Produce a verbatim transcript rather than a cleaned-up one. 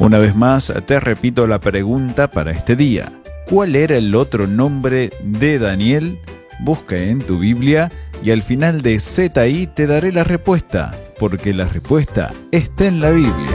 Una vez más, te repito la pregunta para este día. ¿Cuál era el otro nombre de Daniel? Busca en tu Biblia y al final de Z I te daré la respuesta, porque la respuesta está en la Biblia.